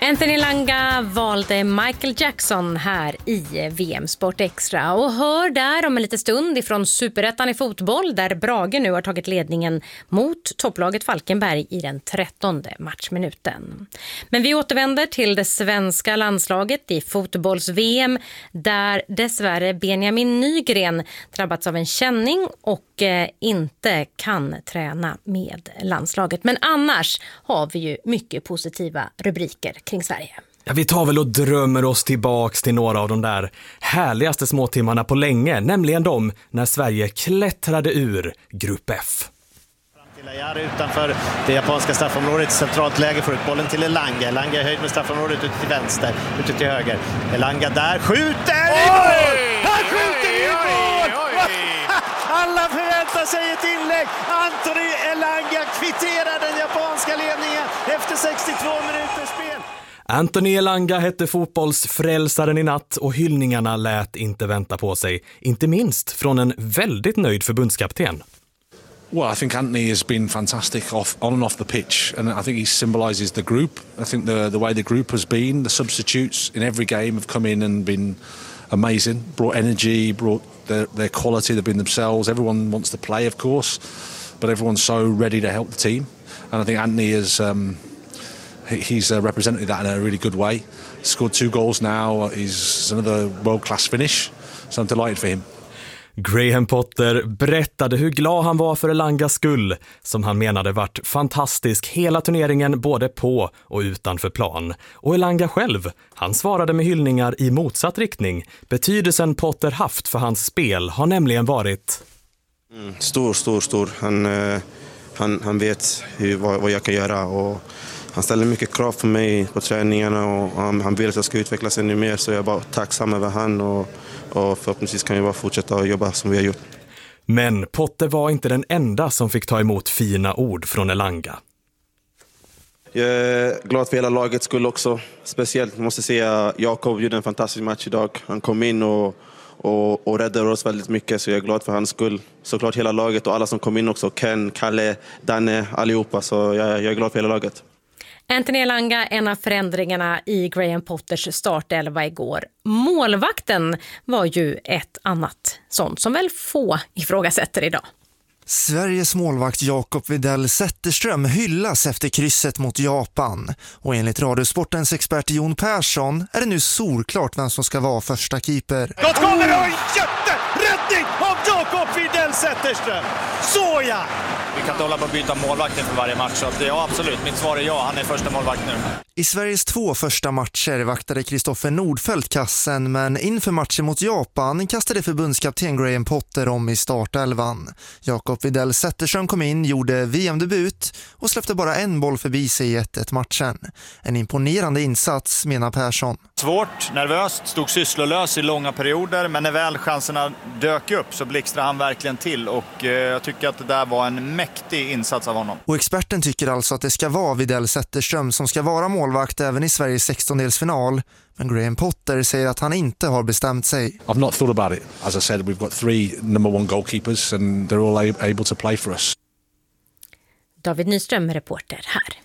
Anthony Elanga valde Michael Jackson här i VM Sport Extra och hör där om en liten stund ifrån Superettan i fotboll där Brage nu har tagit ledningen mot topplaget Falkenberg i den 13:e matchminuten. Men vi återvänder till det svenska landslaget i fotbolls-VM där dessvärre Benjamin Nygren drabbats av en känning och inte kan träna med landslaget. Men annars har vi ju mycket positiva rubriker kring Sverige. Ja, vi tar väl och drömmer oss tillbaks till några av de där härligaste småtimmarna på länge, nämligen de när Sverige klättrade ur Grupp F. Lajar utanför det japanska straffområdet, centralt läge för ut bollen till Elanga. Elanga är höjd med straffområdet ut till vänster, ut till höger. Elanga där, skjuter! Han skjuter i mål! Alla förväntar sig ett inlägg. Anthony Elanga kvitterar den japanska ledningen efter 62 minuters spel. Anthony Elanga hette fotbollsfrälsaren i natt och hyllningarna lät inte vänta på sig. Inte minst från en väldigt nöjd förbundskapten. Well, I think Anthony has been fantastic on and off the pitch, and I think he symbolises the group. I think the way the group has been, the substitutes in every game have come in and been amazing, brought energy, brought their quality, they've been themselves. Everyone wants to play, of course, but everyone's so ready to help the team, and I think Anthony is he's represented that in a really good way. Scored 2 goals now, he's another world-class finish, so I'm delighted for him. Graham Potter berättade hur glad han var för Elangas skull, som han menade varit fantastisk hela turneringen både på och utanför plan. Och Elanga själv, han svarade med hyllningar i motsatt riktning. Betydelsen Potter haft för hans spel har nämligen varit... Stor. Han vet vad jag kan göra och han ställer mycket krav på mig på träningarna och han vill att jag ska utvecklas ännu mer, så jag är bara tacksam över han och förhoppningsvis kan vi bara fortsätta att jobba som vi har gjort. Men Potter var inte den enda som fick ta emot fina ord från Elanga. Jag är glad för hela lagets skull också. Speciellt måste säga Jakob gjorde en fantastisk match idag. Han kom in och räddade oss väldigt mycket, så jag är glad för hans skull. Såklart hela laget och alla som kom in också. Ken, Kalle, Danne, allihopa. Så jag är glad för hela laget. Anthony Elanga, en av förändringarna i Graham Potters startelva igår. Målvakten var ju ett annat sånt som väl få ifrågasätter idag. Sveriges målvakt Jakob Widell Zetterström hyllas efter krysset mot Japan. Och enligt Radiosportens expert Jon Persson är det nu solklart vem som ska vara första keeper. Gott kommer och jätteräddning av Jakob Widell Zetterström. Såja! Vi kan inte hålla på att byta målvakt för varje match, så ja, absolut. Mitt svar är ja, han är första målvakt nu. I Sveriges 2 första matcher vaktade Kristoffer Nordfeldt kassen, men inför matchen mot Japan kastade förbundskapten Graham Potter om i startelvan. Jakob Widell Zetterström kom in, gjorde VM-debut och släppte bara en boll förbi sig i 1-1 matchen. En imponerande insats, menar Persson. Svårt, nervöst, stod sysslolös i långa perioder, men när väl chanserna dök upp så blixtrade han verkligen till och jag tycker att det där var en mäktig insats av honom. Och experten tycker alltså att det ska vara Widell Zetterström som ska vara målvakt även i Sveriges 16-delsfinal. Men Graham Potter säger att han inte har bestämt sig. I've not thought about it. As I said, we've got 3 number 1 goalkeepers and they're all able to play for us. David Nyström, reporter här.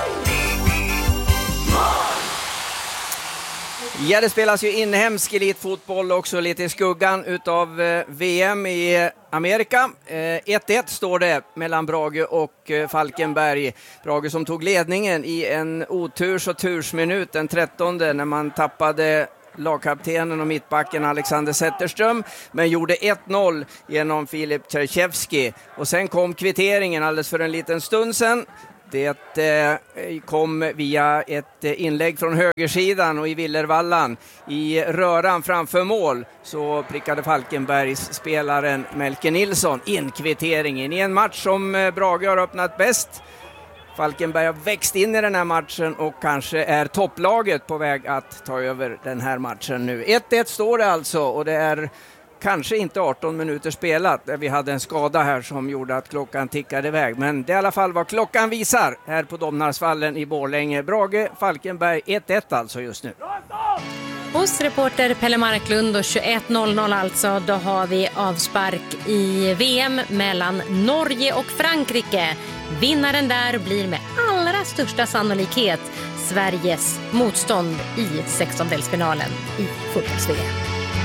Ja, det spelas ju inhemsk elitfotboll också lite i skuggan utav VM i Amerika. 1-1 står det mellan Brage och Falkenberg. Brage som tog ledningen i en oturs- och tursminut den 13:e när man tappade lagkaptenen och mittbacken Alexander Zetterström, men gjorde 1-0 genom Filip Tchaikovsky. Och sen kom kvitteringen alldeles för en liten stund sedan. Det kom via ett inlägg från högersidan och i Villervallan i röran framför mål så prickade Falkenbergs spelaren Melke Nilsson in kvitteringen i en match som Brage har öppnat bäst. Falkenberg har växt in i den här matchen och kanske är topplaget på väg att ta över den här matchen nu. 1-1 står det alltså och det är kanske inte 18 minuter spelat. Vi hade en skada här som gjorde att klockan tickade iväg. Men det är i alla fall vad klockan visar här på Domnarsvallen i Borlänge. Brage, Falkenberg 1-1 alltså just nu. Hos reporter Pelle Marklund och 21.00 alltså, då har vi avspark i VM mellan Norge och Frankrike. Vinnaren där blir med allra med största sannolikhet Sveriges motstånd i 16-delsfinalen i fotbolls-VM.